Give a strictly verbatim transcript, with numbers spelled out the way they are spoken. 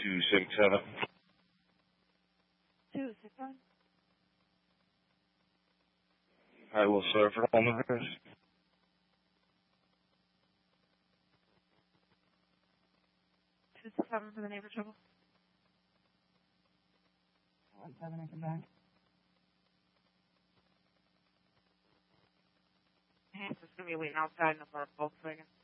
two six seven. Two six seven. I will serve for home address. Two six seven for the neighbor trouble. One seven, I come back. Hey, it's just gonna be waiting outside in the Volkswagen.